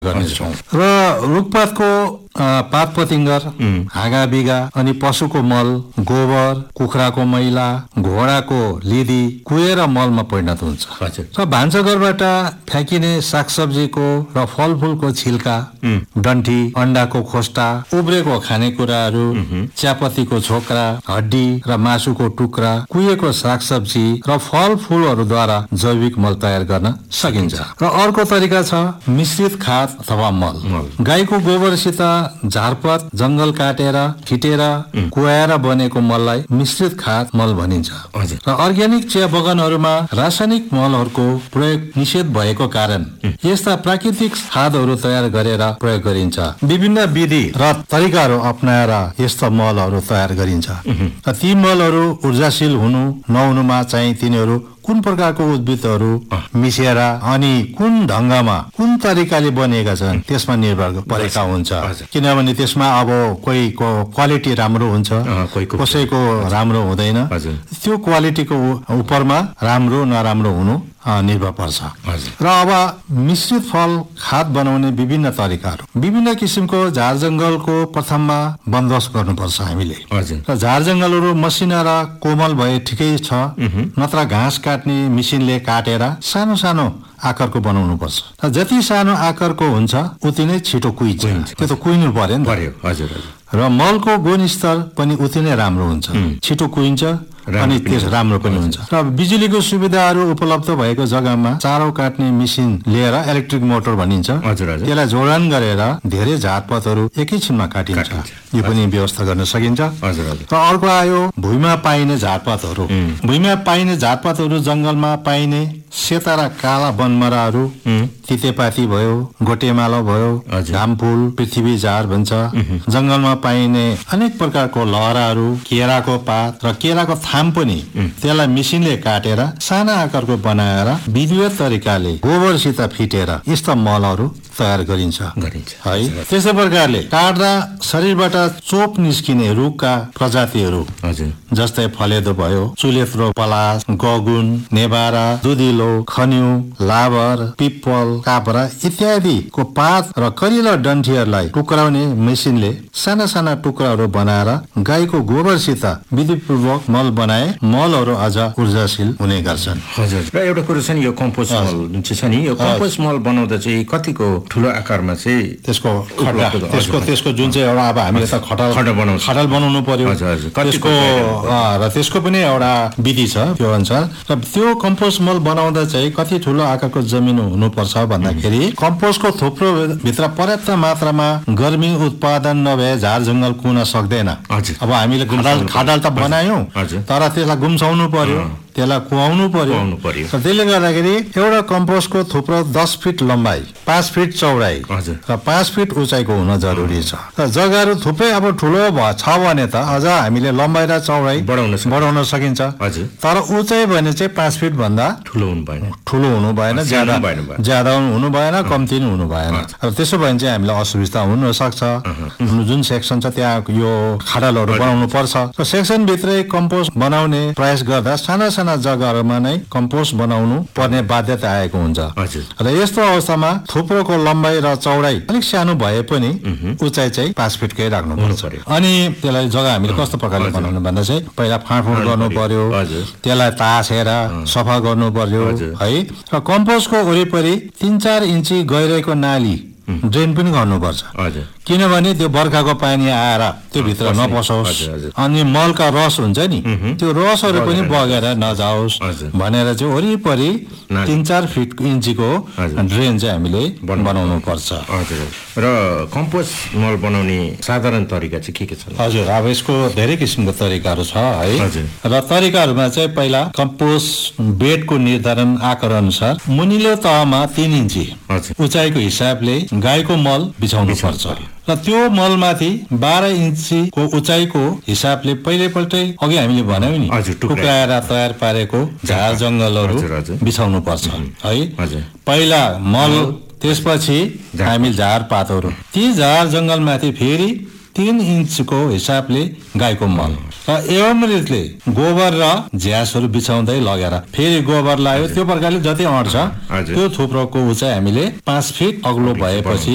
गर्नेछौँ। र रुखपातको पात पतिङ्गर, हाँगा बिगा, अनि पशुको मल, गोबर, कुखुराको मैला, घोडाको लिदी कुहेर मलमा परिणत हुन्छ। र भान्साघरबाट फ्याँकिने सागसब्जीको र फलफुलको छिल्का, डन्ठी, अण्डाको खोस्टा, उब्रेको खानेकुराहरू, चियापत्तीको छोक्रा, हड्डी र मासुको टुक्रा, कुहिएको सागसब्जी र फलफुलहरूद्वारा जैविक मल तयार गर्न सकिन्छ। र अर्को तरिका छ मिश्रित खाद अथवा मल। गाईको गोबरसित झारपात, जंगल काटेर फिटेर कुहाएर बनेको मललाई मिश्रित खाद मल भनिन्छ। र अर्ग्यानिक चिया बगानहरूमा रासायनिक मलहरूको प्रयोग निषेध भएको कारण यस्ता प्राकृतिक खादहरू तयार गरेर प्रयोग गरिन्छ। विभिन्न विधि र तरिकाहरू अपनाएर यस्ता मलहरू तयार गरिन्छ। र ती मलहरू ऊर्जाशील हुनु नहुनुमा चाहिँ तिनीहरू कुन प्रकारको उद्भिदहरू मिसेर अनि कुन ढंगमा कुन तरिकाले बनिएका छन् त्यसमा निर्भर परेका हुन्छ। किनभने त्यसमा अब कोहीको क्वालिटी राम्रो हुन्छ, कसैको राम्रो हुँदैन। त्यो क्वालिटीको उपरमा राम्रो नराम्रो हुनु निर्भर पर्छ। र अब मिश्रित फल खाद बनाउने विभिन्न तरिकाहरू, विभिन्न किसिमको झार जंगलको प्रथममा बन्दोबस्त गर्नुपर्छ हामीले। र झार जंगलहरू मसिना र कोमल भए ठिकै छ, नत्र घाँस काट्ने मिसिनले काटेर सानो सानो आकारको बनाउनु पर्छ। र जति सानो आकारको हुन्छ उति नै छिटो कुहिन्छ। त्यो त कुहिनु पर्यो नि। र मलको गुणस्तर पनि उति नै राम्रो हुन्छ, छिटो कुहिन्छ अनि त्यस राम्रो पनि हुन्छ। र बिजुलीको सुविधाहरू उपलब्ध भएको जग्गामा चारो काट्ने मेसिन लिएर इलेक्ट्रिक मोटर भनिन्छ, त्यसलाई जोडन गरेर धेरै झारपातहरू एकैछिनमा काटिन्छ। यो पनि व्यवस्था गर्न सकिन्छ। र अर्को आयो भुइँमा पाइने झारपातहरू। भुइँमा पाइने झारपातहरू जंगलमा पाइने सेता र काला बनमराहरू, तितेपाती भयो, गोटेमालो भयो, घामफुल, पृथ्वी झार भन्छ। जंगलमा पाइने अनेक प्रकारको लहराहरू, केराको पात र केराको थाम पनि त्यसलाई मिसिनले काटेर साना आकारको बनाएर विधिवत तरिकाले गोबरसित फिटेर यस्ता मलहरू तयार गरिन्छ है। त्यसै प्रकारले काट्दा शरीरबाट चोप निस्किने रुखका प्रजातिहरू जस्तै फलेदो भयो, चुलेत्रो, पलास, गगुन, नेबारा, दुधिलो, खन्यु, लाबर, पिप्पल, कापरा इत्यादिको पात र कलिलो डन्ठीहरूलाई टुक्राउने मेसिनले साना साना टुक्राहरू बनाएर गाईको गोबरसित विधिपूर्वक मल बनाए मलहरू अझ ऊर्जाशील हुने गर्छन्। र एउटा कुरो छ नि, यो कम्पोस्ट मल जुन चाहिँ छ नि, यो कम्पोस्ट मल बनाउँदा चाहिँ कतिको ठुलो आकारमा चाहिँ त्यसको जुन चाहिँ एउटा अब हामीले त खटाल बनाउनु पर्यो, त्यसको पनि एउटा विधि छ त्यो अनुसार। र त्यो कम्पोस्ट मल बनाउँदा चाहिँ कति ठुलो आकारको जमिन हुनुपर्छ भन्दाखेरि कम्पोस्टको थुप्रो भित्र पर्याप्त मात्रामा गर्मी उत्पादन नभए झार जंगल कुन सक्दैन। अब हामीले खाडल त बनायौं, तर त्यसलाई गुम्साउनु पर्यो, त्यसलाई कुहाउनु पर्यो। त्यसले गर्दाखेरि एउटा कम्पोस्टको थुप्रो 10 फिट लम्बाई, 5 फिट चौडाई र 5 फिट उचाइको हुन जरुरी छ। र जग्गाहरू थुप्रै अब ठुलो छ भने त अझ हामीले लम्बाई र चौडाई बढाउन सकिन्छ। तर उचाइ भने चाहिँ 5 फिट भन्दा ठुलो हुनु भएन, ज्यादा हुनु भएन, कम्ती हुनु भएन। र त्यसो भने चाहिँ हामीलाई असुविधा हुन सक्छ। जुन सेक्सन छ त्यहाँ यो खाडलहरू बनाउनु पर्छ। र सेक्सन भित्रै कम्पोस्ट बनाउने प्रयास गर्दा साना साना जग्गाहरूमा नै कम्पोस्ट बनाउनु पर्ने बाध्यता आएको हुन्छ। र यस्तो अवस्थामा थुप्रोको लम्बाई र चौडाई अलिक सानो भए पनि उचाइ चाहिँ 5 फिटकै राख्नु पर्छ। अनि त्यसलाई जग्गा हामीले कस्तो प्रकारले बनाउनु भन्दा चाहिँ पहिला फाँडफुँड गर्नु पर्यो, त्यसलाई तासेर सफा गर्नु पर्यो है। र कम्पोस्टको वरिपरि 3-4 इन्ची गहिराइको नाली ड्रेन पनि गर्नुपर्छ, किनभने त्यो बर्खाको पानी आएर त्यो भित्र नपसोस्। अनि मलका रस हुन्छ नि, त्यो रसहरू पनि बगेर नजाओस् भनेर चाहिँ वरिपरि 3-4 इन्चीको ड्रेन चाहिँ हामीले बनाउनु पर्छ। र कम्पोस्ट मल बनाउने साधारण तरिका चाहिँ के छ? हजुर, अब यसको धेरै किसिमको तरिकाहरू छ है। र तरिकाहरूमा चाहिँ पहिला कम्पोस्ट बेडको निर्धारण आकार अनुसार मुनिलो तहमा 3 इन्ची उचाइको हिसाबले गाईको मल बिछाउनु पर्छ। र त्यो मलमाथि 12 इन्चीको उचाइको हिसाबले पहिलेपल्टै अघि हामीले भन्यौं नि टुक्राएर तयार पारेको झार जंगलहरू बिछाउनु पर्छ है। पहिला मल, त्यसपछि हामी झार पातहरू, ती झार जंगलमाथि फेरि 3 इन्चको हिसाबले गाईको मल र एवं रीतिले गोबर र झ्यासहरू बिछाउँदै लगेर फेरि गोबर लायो। त्यो प्रकारले जति अट्छ त्यो थुप्रोको उचाइ हामीले 5 फिट अग्लो भएपछि